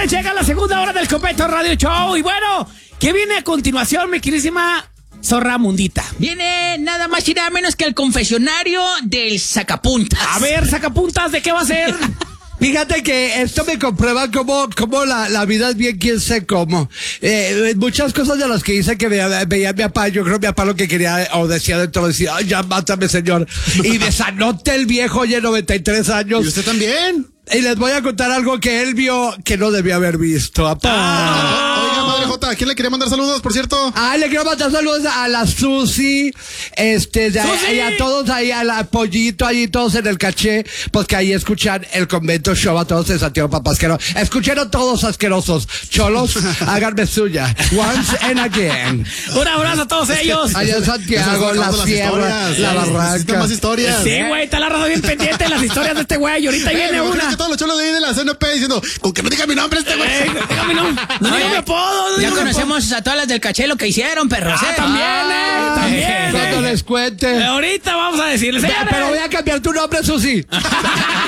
señores, llega la segunda hora del Copeto Radio Show. Y bueno, ¿qué viene a continuación, mi queridísima Zorra Mundita? Viene nada más y nada menos que el confesionario del sacapuntas. A ver, sacapuntas, ¿de qué va a ser? Fíjate que esto me comprueba cómo la vida es bien quien sé cómo. Muchas cosas de las que dice que veía mi papá, yo creo que mi papá lo que quería o decía dentro, decía, ay, ya mátame, señor. Y desanote el viejo, oye, 93 años. ¿Y usted también? Y les voy a contar algo que él vio que no debía haber visto. Oiga, Madre Jota, ¿a quién le quería mandar saludos, por cierto? Le quiero mandar saludos a la Susi, y a todos ahí, a la Pollito, ahí todos en el caché, pues que ahí escuchan el Convento Show, a todos en Santiago Papasquero. Escucharon todos asquerosos. Cholos, háganme suya. Once and again. Un abrazo a todos ellos. Allá en Santiago, la sierra, la barranca. Más historias. Sí, güey, está la raza bien pendiente de las historias de este güey. Y ahorita viene una. Que todos los cholos de ahí de la CNP diciendo, con que no diga mi nombre este güey. Dígame no me apodo. Ya conocemos a todas las del caché lo que hicieron, perros. También. Cuando les cuente. Ahorita vamos a decirles. Pero voy a cambiar tu nombre, Susi.